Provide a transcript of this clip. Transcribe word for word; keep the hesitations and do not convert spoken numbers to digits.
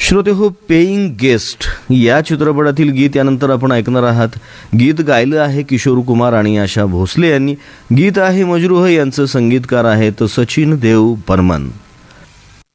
श्रोते हो, paying guest या चित्रपटातील गीत यानंतर आपण ऐकणार आहात. गीत गायलं आहे किशोर कुमार आणि आशा भोसले यांनी. गीत आहे मजरूह यांचं, संगीतकार आहेत सचिन देव बर्मन.